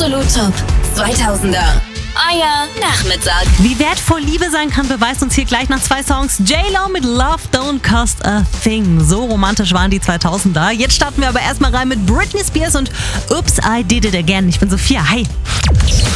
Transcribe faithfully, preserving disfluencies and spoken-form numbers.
Absolut Top zweitausender. Euer Nachmittag. Wie wertvoll Liebe sein kann, beweist uns hier gleich nach zwei Songs J-Lo mit Love Don't Cost a Thing. So romantisch waren die zweitausender. Jetzt starten wir aber erstmal rein mit Britney Spears und Oops, I Did It Again. Ich bin Sophia. Hi.